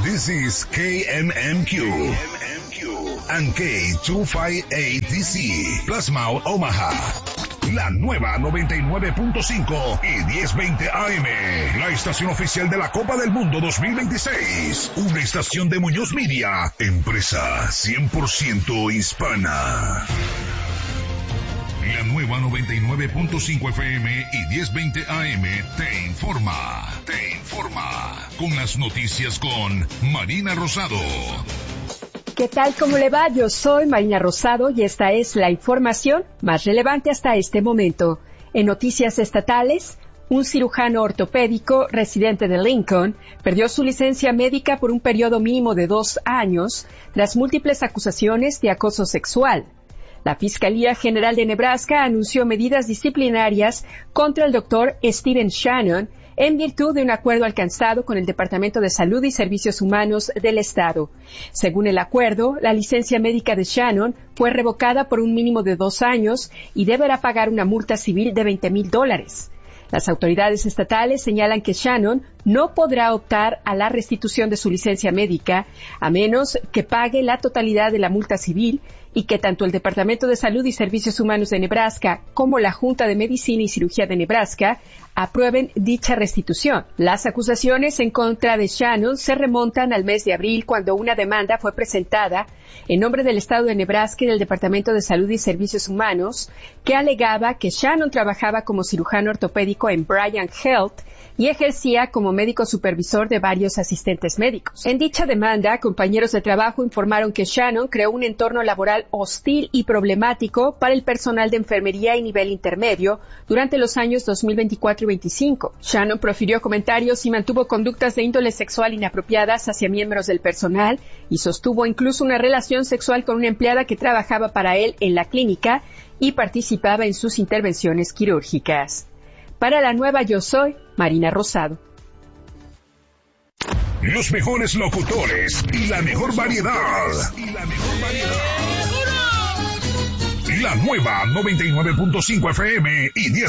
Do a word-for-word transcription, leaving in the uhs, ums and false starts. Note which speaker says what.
Speaker 1: This is K M M Q and K two fifty-eight D C, Plasma Omaha. La nueva noventa y nueve punto cinco y diez veinte A M, la estación oficial de la Copa del Mundo dos mil veintiséis. Una estación de Muñoz Media, empresa cien por ciento hispana. La nueva noventa y nueve punto cinco F M y diez veinte A M te informa, te informa con las noticias con Marina Rosado.
Speaker 2: ¿Qué tal? ¿Cómo le va? Yo soy Marina Rosado y esta es la información más relevante hasta este momento. En noticias estatales, un cirujano ortopédico residente de Lincoln perdió su licencia médica por un periodo mínimo de dos años tras múltiples acusaciones de acoso sexual. La Fiscalía General de Nebraska anunció medidas disciplinarias contra el doctor Steven Shannon en virtud de un acuerdo alcanzado con el Departamento de Salud y Servicios Humanos del Estado. Según el acuerdo, la licencia médica de Shannon fue revocada por un mínimo de dos años y deberá pagar una multa civil de veinte mil dólares. Las autoridades estatales señalan que Shannon no podrá optar a la restitución de su licencia médica a menos que pague la totalidad de la multa civil y que tanto el Departamento de Salud y Servicios Humanos de Nebraska como la Junta de Medicina y Cirugía de Nebraska aprueben dicha restitución. Las acusaciones en contra de Shannon se remontan al mes de abril, cuando una demanda fue presentada en nombre del Estado de Nebraska y del Departamento de Salud y Servicios Humanos, que alegaba que Shannon trabajaba como cirujano ortopédico en Bryant Health y ejercía como médico supervisor de varios asistentes médicos. En dicha demanda, compañeros de trabajo informaron que Shannon creó un entorno laboral hostil y problemático para el personal de enfermería y nivel intermedio durante los años dos mil veinticuatro y veinticinco. Shannon profirió comentarios y mantuvo conductas de índole sexual inapropiadas hacia miembros del personal y sostuvo incluso una relación sexual con una empleada que trabajaba para él en la clínica y participaba en sus intervenciones quirúrgicas. Para la nueva Yo Soy, Marina Rosado.
Speaker 1: Los mejores locutores y la mejor variedad. Y la mejor variedad. La nueva noventa y nueve punto cinco F M y diez